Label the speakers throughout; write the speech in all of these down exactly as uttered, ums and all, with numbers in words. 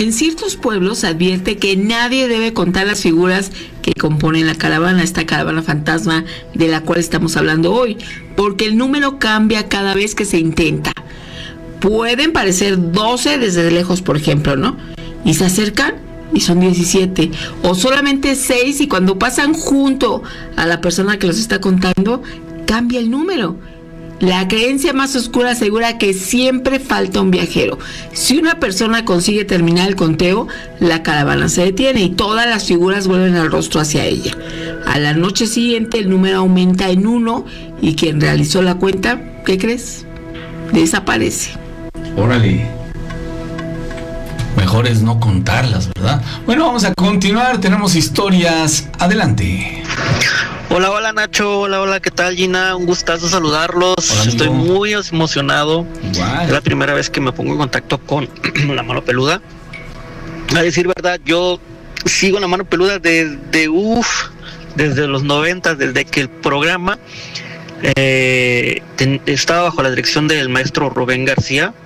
Speaker 1: En ciertos pueblos se advierte que nadie debe contar las figuras que componen la caravana, esta caravana fantasma de la cual estamos hablando hoy, porque el número cambia cada vez que se intenta. Pueden parecer doce desde lejos, por ejemplo, ¿no? Y se acercan y son diecisiete, o solamente seis, y cuando pasan junto a la persona que los está contando, cambia el número. La creencia más oscura asegura que siempre falta un viajero. Si una persona consigue terminar el conteo, la caravana se detiene y todas las figuras vuelven al rostro hacia ella. A la noche siguiente el número aumenta en uno y quien realizó la cuenta, ¿qué crees? Desaparece.
Speaker 2: Órale. Mejor es no contarlas, ¿verdad? Bueno, vamos a continuar, tenemos historias. Adelante.
Speaker 3: Hola, hola Nacho, hola, hola, ¿qué tal Gina? Un gustazo saludarlos.
Speaker 2: Hola,
Speaker 3: estoy muy emocionado.
Speaker 2: Igual.
Speaker 3: Es la primera vez que me pongo en contacto con la mano peluda. A decir verdad, yo sigo la mano peluda desde, uff, desde los noventa, desde que el programa eh, ten, estaba bajo la dirección del maestro Rubén García.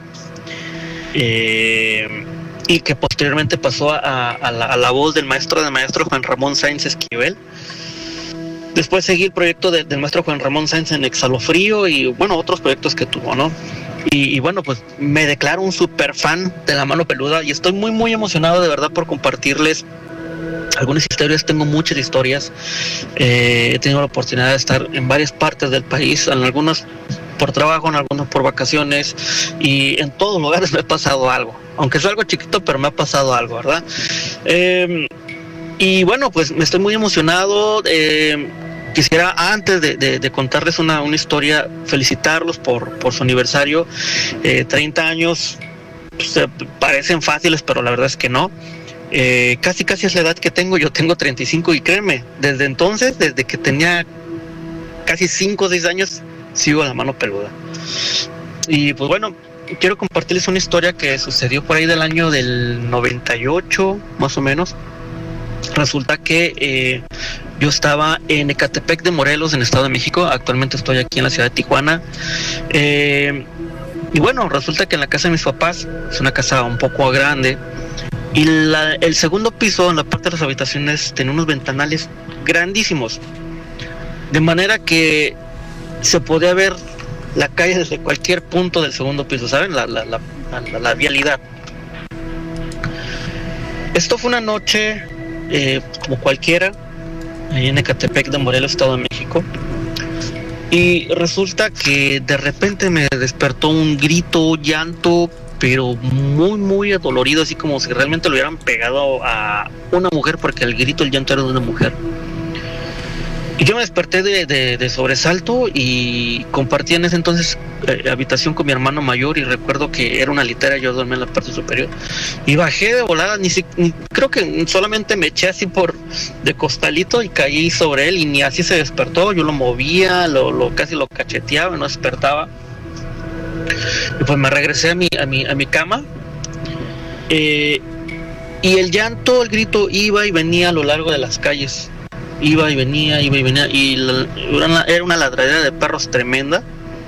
Speaker 3: Eh... y que posteriormente pasó a, a, la, a la voz del maestro de maestro Juan Ramón Sáenz Esquivel. Después seguí el proyecto de, del maestro Juan Ramón Sáenz en Exhalofrío y bueno, otros proyectos que tuvo, ¿no? Y, y bueno, pues me declaro un super fan de la mano peluda y estoy muy muy emocionado de verdad por compartirles algunas historias. Tengo muchas historias, eh, he tenido la oportunidad de estar en varias partes del país, en algunos por trabajo, en algunos por vacaciones, y en todos lugares me ha pasado algo, aunque es algo chiquito, pero me ha pasado algo, ¿verdad? Eh, y bueno, pues me estoy muy emocionado. Eh, quisiera, antes de, de, de contarles una, una historia, felicitarlos por, por su aniversario. eh, treinta años, pues, eh, parecen fáciles, pero la verdad es que no. Eh, casi casi es la edad que tengo. Yo tengo treinta y cinco y créeme, desde entonces, desde que tenía casi cinco o seis años, sigo la mano peluda. Y pues bueno, quiero compartirles una historia que sucedió por ahí del año del noventa y ocho, más o menos. Resulta que eh, yo estaba en Ecatepec de Morelos, en Estado de México. Actualmente estoy aquí en la ciudad de Tijuana. Eh, y bueno, resulta que en la casa de mis papás, es una casa un poco grande, y la, el segundo piso, en la parte de las habitaciones, tenía unos ventanales grandísimos, de manera que se podía ver la calle desde cualquier punto del segundo piso, ¿saben? La, la, la, la, la vialidad. Esto fue una noche eh, como cualquiera, ahí en Ecatepec de Morelos, Estado de México. Y resulta que de repente me despertó un grito, llanto, pero muy, muy adolorido, así como si realmente lo hubieran pegado a una mujer, porque el grito, el llanto era de una mujer. Y yo me desperté de, de, de sobresalto y compartí en ese entonces eh, habitación con mi hermano mayor, y recuerdo que era una litera, yo dormía en la parte superior y bajé de volada, ni, si, ni creo que solamente me eché así por de costalito y caí sobre él, y ni así se despertó. Yo lo movía, lo, lo casi lo cacheteaba y no despertaba. Y pues me regresé a mi, a mi, a mi cama, eh, y el llanto, el grito iba y venía a lo largo de las calles. Iba y venía, iba y venía, y la, era, una, era una ladradera de perros tremenda.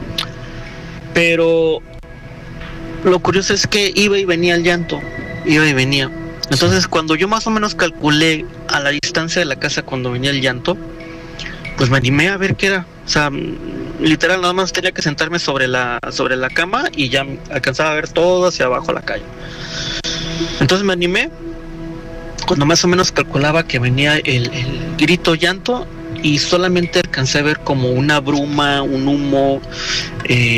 Speaker 3: Pero lo curioso es que iba y venía el llanto, iba y venía. Entonces, cuando yo más o menos calculé a la distancia de la casa cuando venía el llanto, pues me animé a ver qué era. O sea, literal, nada más tenía que sentarme sobre la, sobre la cama y ya alcanzaba a ver todo hacia abajo la calle. Entonces me animé. Cuando más o menos calculaba que venía el, el grito, llanto, y solamente alcancé a ver como una bruma, un humo, eh,